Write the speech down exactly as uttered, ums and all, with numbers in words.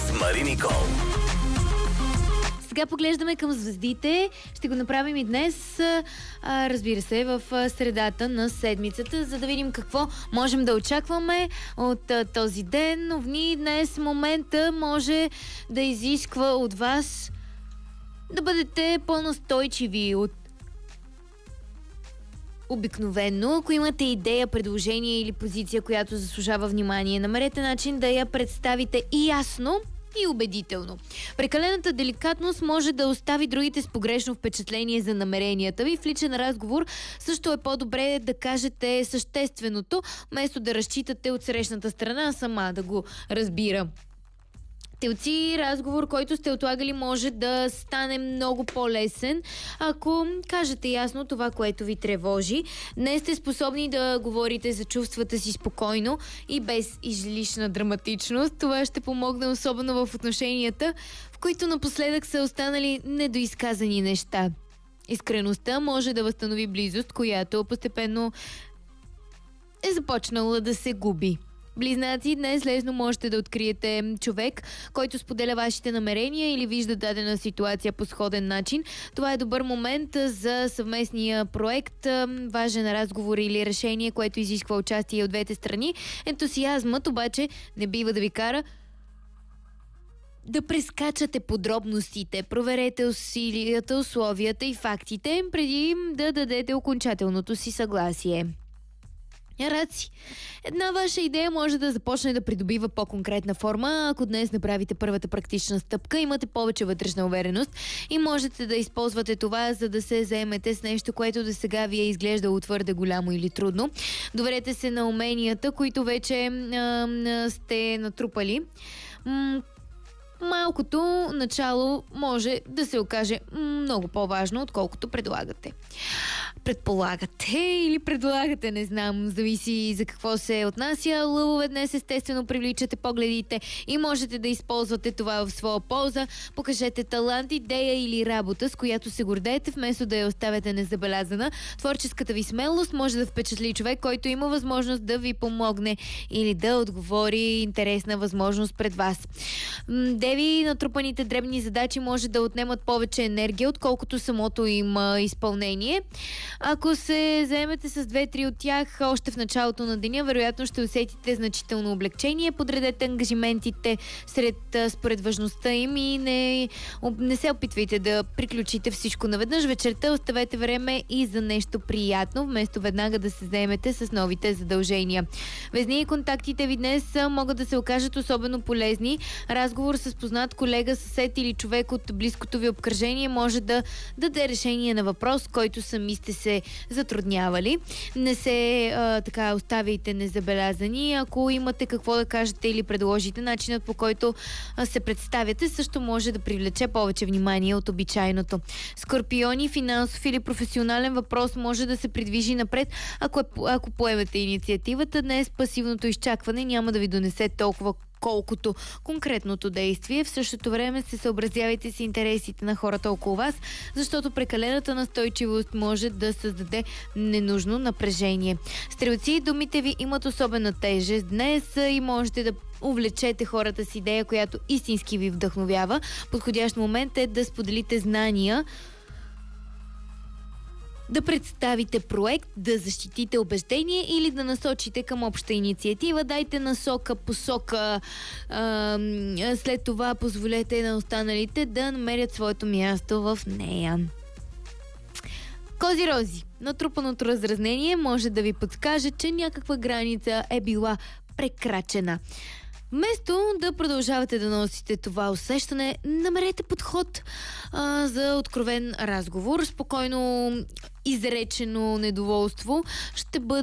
с Мари Никол. Сега поглеждаме към звездите. Ще го направим и днес, а, разбира се, в средата на седмицата, за да видим какво можем да очакваме от а, този ден. Овни, днес момента може да изисква от вас да бъдете по-настойчиви от обикновено. Ако имате идея, предложение или позиция, която заслужава внимание, намерете начин да я представите и ясно, и убедително. Прекалената деликатност може да остави другите с погрешно впечатление за намеренията ви. В личен разговор също е по-добре да кажете същественото, вместо да разчитате от срещната страна сама да го разбира. Телци, разговор, който сте отлагали, може да стане много по-лесен, ако кажете ясно това, което ви тревожи. Днес сте способни да говорите за чувствата си спокойно и без излишна драматичност. Това ще помогне особено в отношенията, в които напоследък са останали недоизказани неща. Искреността може да възстанови близост, която постепенно е започнала да се губи. Близнаци, днес лесно можете да откриете човек, който споделя вашите намерения или вижда дадена ситуация по сходен начин. Това е добър момент за съвместния проект, важен разговор или решение, което изисква участие от двете страни. Ентусиазмът обаче не бива да ви кара да прескачате подробностите. Проверете усилията, условията и фактите, преди да дадете окончателното си съгласие. Раци, една ваша идея може да започне да придобива по-конкретна форма, ако днес направите първата практична стъпка, имате повече вътрешна увереност и можете да използвате това, за да се заемете с нещо, което до сега ви е изглеждало твърде голямо или трудно. Доверете се на уменията, които вече а, сте натрупали. М- Малкото начало може да се окаже много по-важно, отколкото предлагате. Предполагате или предлагате, не знам, зависи за какво се отнася. Лъвове, днес естествено привличате погледите и можете да използвате това в своя полза. Покажете талант, идея или работа, с която се гордеете, вместо да я оставяте незабелязана. Творческата ви смелост може да впечатли човек, който има възможност да ви помогне или да отговори интересна възможност пред вас. Деви, натрупаните дребни задачи може да отнемат повече енергия, отколкото самото им а, изпълнение. Ако се заемете с две-три от тях още в началото на деня, вероятно ще усетите значително облегчение. Подредете ангажиментите сред, а, според важността им и не, не се опитвайте да приключите всичко наведнъж. Вечерта оставете време и за нещо приятно, вместо веднага да се заемете с новите задължения. Везни, контактите ви днес могат да се окажат особено полезни. Разговор с познат колега, съсед или човек от близкото ви обкръжение може да даде решение на въпрос, който сами сте се затруднявали. Не се а, така оставяйте незабелязани. Ако имате какво да кажете или предложите, начинът по който а, се представяте също може да привлече повече внимание от обичайното. Скорпиони, финансов или професионален въпрос може да се придвижи напред, ако, е, ако поемете инициативата. Днес пасивното изчакване няма да ви донесе толкова колкото конкретното действие. В същото време се съобразявайте с интересите на хората около вас, защото прекалената настойчивост може да създаде ненужно напрежение. Стрелци, думите ви имат особена тежест днес и можете да увлечете хората с идея, която истински ви вдъхновява. Подходящ момент е да споделите знания, да представите проект, да защитите убеждение или да насочите към обща инициатива. Дайте насока, посока. А, след това позволете на останалите да намерят своето място в нея. Кози-рози, натрупаното разразнение може да ви подскаже, че някаква граница е била прекрачена. Вместо да продължавате да носите това усещане, намерете подход а, за откровен разговор. Спокойно изречено недоволство ще бъде